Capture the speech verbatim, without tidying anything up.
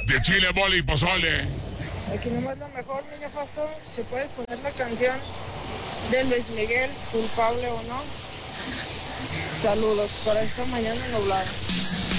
de chile, mole y pozole. Aquí nomás lo mejor, mi nefasto. ¿Se puedes poner la canción de Luis Miguel, culpable o no? Saludos para esta mañana nublada.